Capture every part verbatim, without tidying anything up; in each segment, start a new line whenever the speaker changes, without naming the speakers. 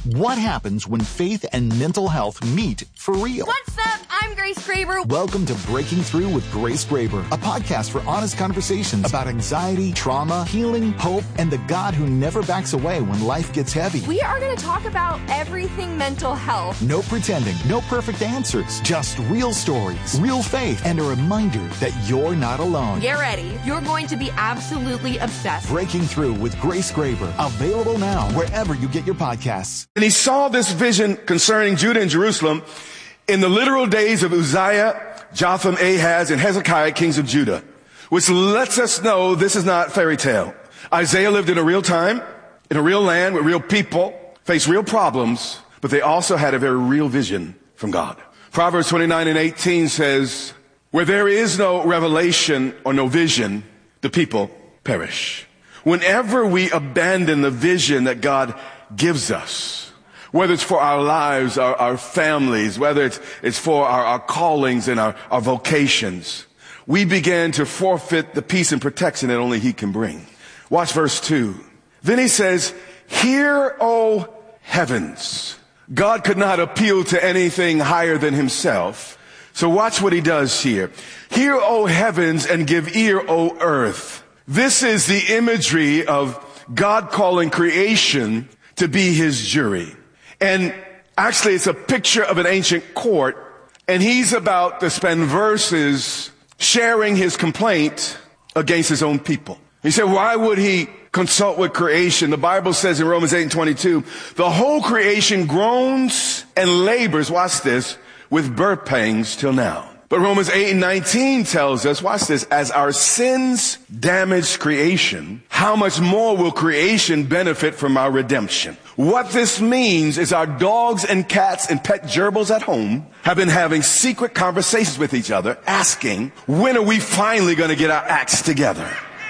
What happens when faith and mental health meet for real?
What's up? I'm Grace Graber.
Welcome to Breaking Through with Grace Graber, a podcast for honest conversations about anxiety, trauma, healing, hope, and the God who never backs away when life gets heavy.
We are going to talk about everything mental health.
No pretending, no perfect answers, just real stories, real faith, and a reminder that you're not alone.
Get ready. You're going to be absolutely obsessed.
Breaking Through with Grace Graber, available now wherever you get your podcasts.
And he saw this vision concerning Judah and Jerusalem in the literal days of Uzziah, Jotham, Ahaz, and Hezekiah, kings of Judah, which lets us know this is not fairy tale. Isaiah lived in a real time, in a real land with real people, faced real problems, but they also had a very real vision from God. Proverbs twenty-nine and eighteen says, where there is no revelation or no vision, the people perish. Whenever we abandon the vision that God gives us, whether it's for our lives, our, our families, whether it's, it's for our, our callings and our, our vocations, we begin to forfeit the peace and protection that only He can bring. Watch verse two. Then he says, hear, O heavens. God could not appeal to anything higher than Himself. So watch what He does here. Hear, O heavens, and give ear, O earth. This is the imagery of God calling creation to be His jury. And actually, it's a picture of an ancient court, and He's about to spend verses sharing His complaint against His own people. He said, why would He consult with creation? The Bible says in Romans eight and twenty-two, the whole creation groans and labors, watch this, with birth pangs till now. But Romans eight and nineteen tells us, watch this, as our sins damaged creation, how much more will creation benefit from our redemption? What this means is our dogs and cats and pet gerbils at home have been having secret conversations with each other, asking, when are we finally going to get our acts together?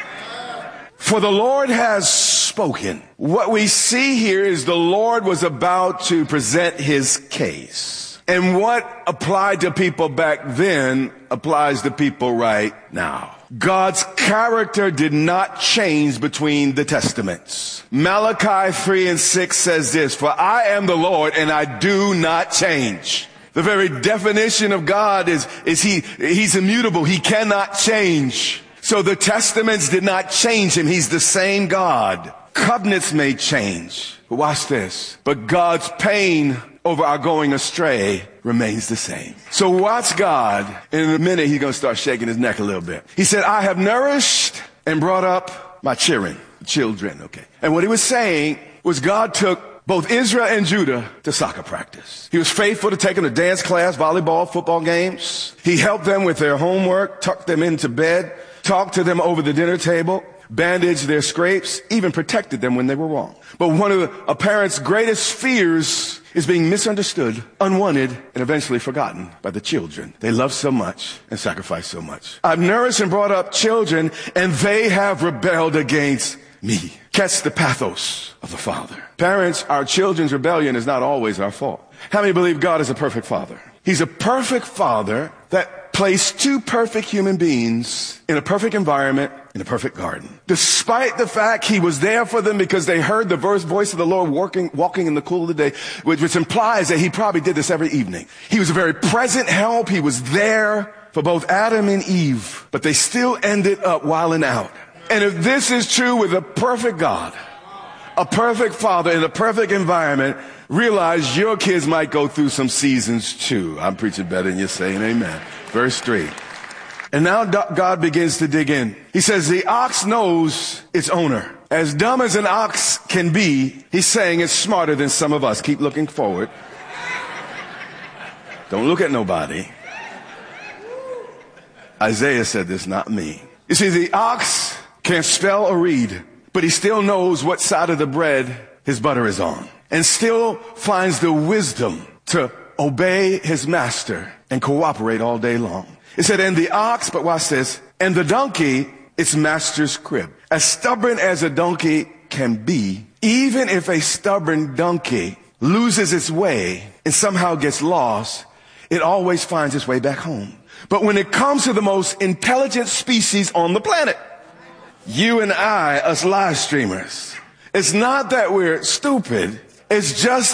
For the Lord has spoken. What we see here is the Lord was about to present His case. And what applied to people back then applies to people right now. God's character did not change between the testaments. Malachi three and six says this, for I am the Lord and I do not change. The very definition of God is, is he, He's immutable. He cannot change. So the testaments did not change Him. He's the same God. Covenants may change. But watch this. But God's pain over our going astray remains the same. So watch God. In a minute, He's going to start shaking His neck a little bit. He said, I have nourished and brought up my children. Children, okay. And what He was saying was God took both Israel and Judah to soccer practice. He was faithful to take them to dance class, volleyball, football games. He helped them with their homework, tucked them into bed, talked to them over the dinner table, bandaged their scrapes, even protected them when they were wrong. But one of a parent's greatest fears is being misunderstood, unwanted, and eventually forgotten by the children they love so much and sacrifice so much. I've nourished and brought up children, and they have rebelled against me. Catch the pathos of the Father. Parents, our children's rebellion is not always our fault. How many believe God is a perfect Father? He's a perfect Father that placed two perfect human beings in a perfect environment, in a perfect garden. Despite the fact He was there for them because they heard the voice of the Lord walking, walking in the cool of the day, which, which implies that He probably did this every evening. He was a very present help. He was there for both Adam and Eve, but they still ended up wilding out. And if this is true with a perfect God, a perfect Father in a perfect environment, realize your kids might go through some seasons too. I'm preaching better than you're saying amen. Verse three. And now God begins to dig in. He says, the ox knows its owner. As dumb as an ox can be, He's saying it's smarter than some of us. Keep looking forward. Don't look at nobody. Isaiah said this, not me. You see, the ox can't spell or read, but he still knows what side of the bread his butter is on, and still finds the wisdom to obey his master and cooperate all day long. It said, and the ox, but watch this, and the donkey, its master's crib. As stubborn as a donkey can be, even if a stubborn donkey loses its way and somehow gets lost, it always finds its way back home. But when it comes to the most intelligent species on the planet, you and I, us live streamers, it's not that we're stupid. It's just